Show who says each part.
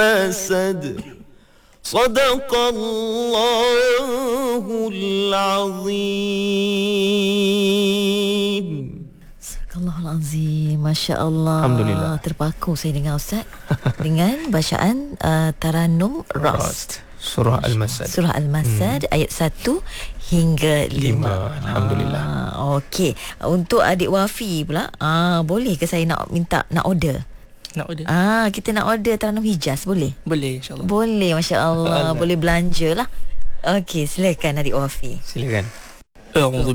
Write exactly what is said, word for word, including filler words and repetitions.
Speaker 1: أسد صدق الله العظيم.
Speaker 2: Astagfirullahalazim. Masya Allah.
Speaker 3: Alhamdulillah.
Speaker 2: Terpaku saya dengan Ustaz dengan bacaan uh, Taranum Rast.
Speaker 3: Surah Al-Masad.
Speaker 2: Surah Al-Masad hmm. ayat satu hingga lima.
Speaker 3: Alhamdulillah.
Speaker 2: Ah, okey. Untuk adik Wafi pula, ah, boleh ke saya nak minta nak order?
Speaker 4: Nak order?
Speaker 2: Ah, kita nak order Taranum Hijaz, boleh?
Speaker 4: Boleh, insyaAllah.
Speaker 2: Boleh, Masya Allah. Boleh belanja lah. Okey, silakan adik Wafi.
Speaker 3: Silakan.
Speaker 4: أعوذ